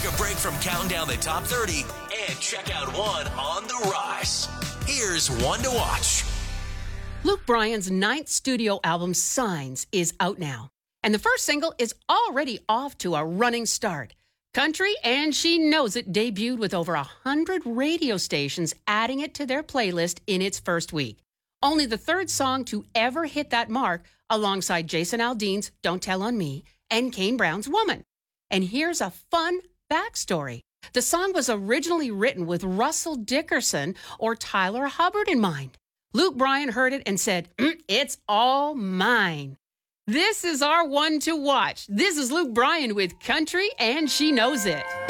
Take a break from counting down the top 30 and check out one on the rise. Here's one to watch. Luke Bryan's 9th studio album, Signs, is out now. And the first single is already off to a running start. Country and She Knows It debuted with over 100 radio stations adding it to their playlist in its first week. Only the third song to ever hit that mark, alongside Jason Aldean's Don't Tell on Me and Kane Brown's Woman. And here's a fun backstory. The song was originally written with Russell Dickerson or Tyler Hubbard in mind. Luke Bryan heard it and said, it's all mine. This is our one to watch. This is Luke Bryan with Country and She Knows It.